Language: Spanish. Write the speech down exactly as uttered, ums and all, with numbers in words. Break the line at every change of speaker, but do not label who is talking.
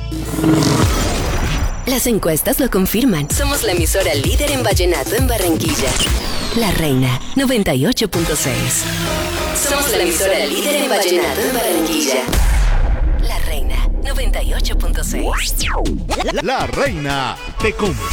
Las encuestas lo confirman. Somos la emisora líder en vallenato en Barranquilla. La Reina, noventa y ocho punto seis. Somos la emisora líder en vallenato en Barranquilla. La Reina, noventa y ocho punto seis.
La Reina te